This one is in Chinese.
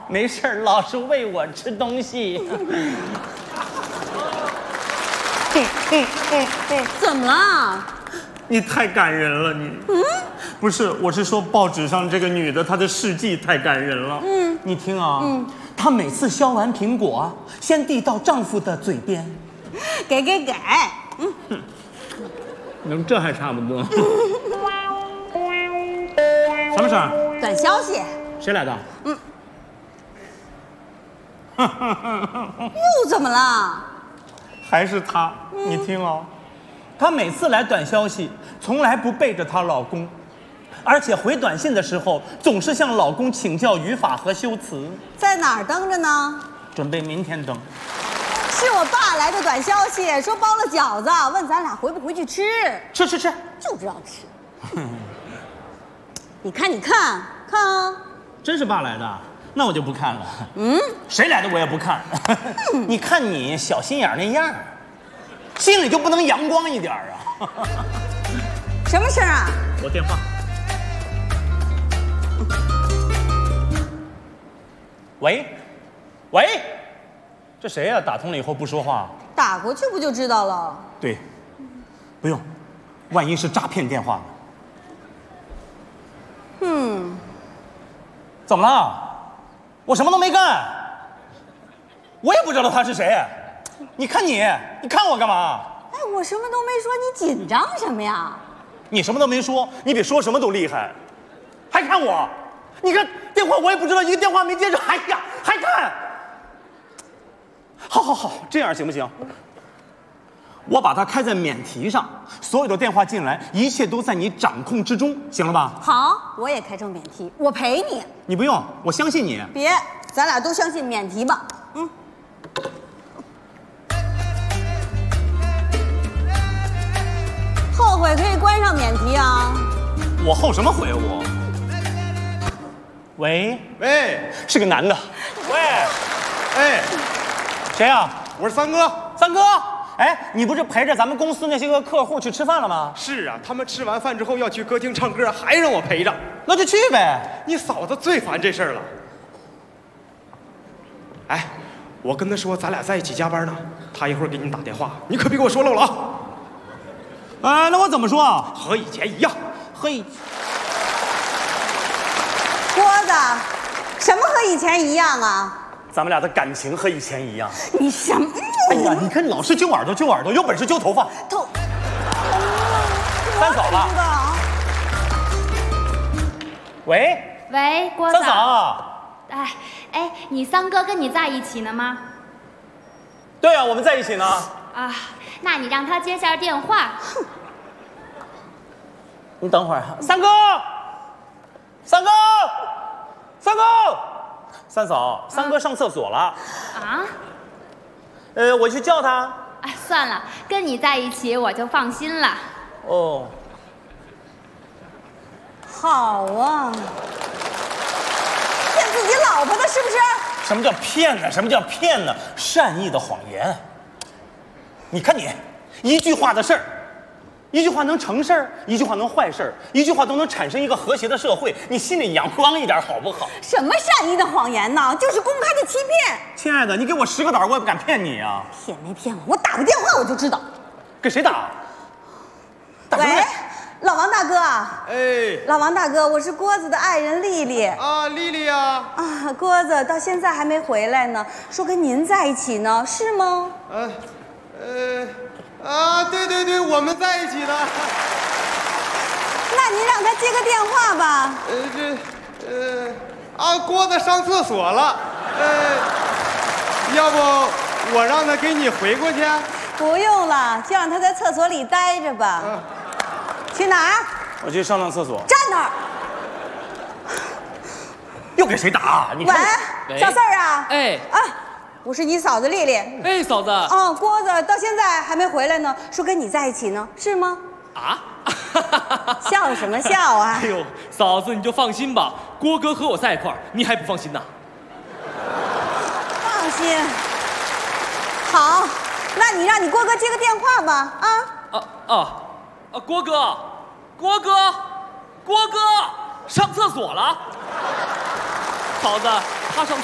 没事儿，老是喂我吃东西。 怎么了？ 你太感人了，你。不是，我是说报纸上这个女的，她的事迹太感人了。你听啊，她每次削完苹果，先递到丈夫的嘴边， 给。 能这还差不多。什么事儿？ 短消息。 谁来的？ 又怎么了？ 还是她。你听啊，她每次来短消息，从来不背着她老公，而且回短信的时候总是向老公请教语法和修辞。 在哪儿登着呢？ 准备明天登。 是我爸来的短消息，说包了饺子，问咱俩回不回去吃。 吃， 就知道吃。你看啊！ 真是爸来的，那我就不看了。谁来的我也不看。你看你小心眼那样，心里就不能阳光一点啊？ 什么事儿啊？ 我电话。喂，这谁呀？打通了以后不说话。 打过去不就知道了？ 对，不用，万一是诈骗电话呢？怎么了？我什么都没干，我也不知道他是谁。你看我干嘛？ 哎，我什么都没说，你紧张什么呀？ 你什么都没说，你比说什么都厉害，还看我？你看电话我也不知道，一个电话没接着，还看。好，这样行不行？我把它开在免提上，所有的电话进来，一切都在你掌控之中，行了吧？ 好，我也开成免提，我陪你。 你不用，我相信你。 别，咱俩都相信免提吧。后悔可以关上免提啊。 我后什么悔我？喂，是个男的。谁呀？ 我是三哥。 三哥，哎，你不是陪着咱们公司那些个客户去吃饭了吗？ 是啊，他们吃完饭之后要去歌厅唱歌，还让我陪着。 那就去呗。 你嫂子最烦这事儿了。哎，我跟她说咱俩在一起加班呢，她一会儿给你打电话，你可别给我说漏了啊。 那我怎么说啊？ 和以前一样。 嘿， 郭子，什么和以前一样啊？ 咱们俩的感情和以前一样。 你什么？ 哎呀，你看老是揪耳朵，有本事揪头发。三嫂吧。 喂，郭三嫂。 哎，你三哥跟你在一起呢吗？ 对啊，我们在一起呢。 啊，那你让他接下电话。 你等会儿，三哥，三嫂，三哥上厕所了。 啊？ 我去叫他。 哎，算了，跟你在一起我就放心了。 哦， 好啊，骗自己老婆的是不是？ 什么叫骗呢？什么叫骗呢？善意的谎言。你看你，一句话的事儿。一句话能成事儿，一句话能坏事儿，一句话都能产生一个和谐的社会。你心里阳光一点好不好？ 什么善意的谎言呢？就是公开的欺骗。 亲爱的，你给我10个胆，我也不敢骗你啊！ 骗没骗我？我打个电话我就知道。 给谁打？ 喂，老王大哥。 哎， 老王大哥，我是郭子的爱人丽丽。 啊，丽丽呀。 啊，郭子到现在还没回来呢，说跟您在一起呢，是吗？ 对，我们在一起呢。 那您让他接个电话吧。 郭子上厕所了。要不我让他给你回过去？ 不用了，就让他在厕所里待着吧。去哪儿？ 我去上厕所。 站那儿。 又给谁打？你看喂，小四儿啊。 哎。 我是你嫂子丽丽。 哎，嫂子。 郭子到现在还没回来呢，说跟你在一起呢，是吗？ 啊？ 笑什么笑啊？ 哎呦，嫂子你就放心吧，郭哥和我在一块儿，你还不放心呐？ 放心。好，那你让你郭哥接个电话吧。 郭哥上厕所了。嫂子，他上厕